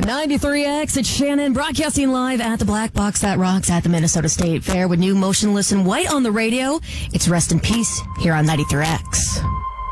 93X, it's Shannon broadcasting live at the Black Box That Rocks at the Minnesota State Fair with New Motionless in White on the radio. It's Rest in Peace here on 93X.